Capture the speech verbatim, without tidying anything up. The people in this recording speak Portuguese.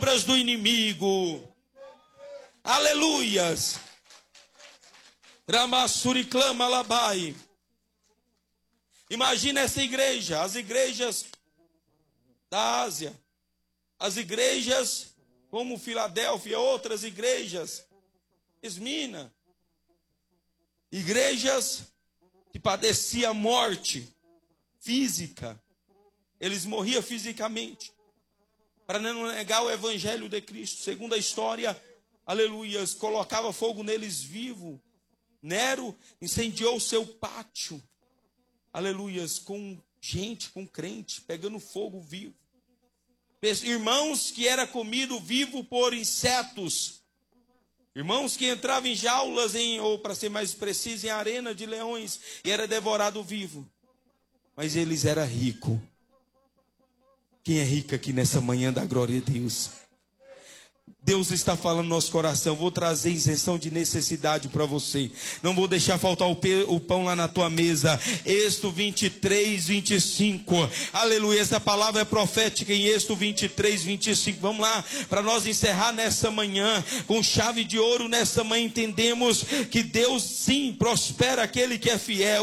obras do inimigo. Aleluias. Ramassuri clama labai. Imagina essa igreja, as igrejas da Ásia, as igrejas como Filadélfia, outras igrejas, Esmina, igrejas que padeciam morte física, eles morriam fisicamente, para não negar o evangelho de Cristo. Segundo a história, aleluias, colocava fogo neles vivo. Nero incendiou seu pátio, aleluias, com gente, com crente, pegando fogo vivo. Irmãos que era comido vivo por insetos. Irmãos que entravam em jaulas, em, ou para ser mais preciso, em arena de leões, e era devorado vivo. Mas eles eram ricos. Quem é rico aqui nessa manhã da glória de Deus? Deus está falando no nosso coração. Vou trazer isenção de necessidade para você. Não vou deixar faltar o, pe, o pão lá na tua mesa. Êxodo vinte e três, vinte e cinco. Aleluia. Essa palavra é profética em Êxodo vinte e três, vinte e cinco. Vamos lá, para nós encerrar nessa manhã com chave de ouro. Nessa manhã entendemos que Deus sim prospera aquele que é fiel.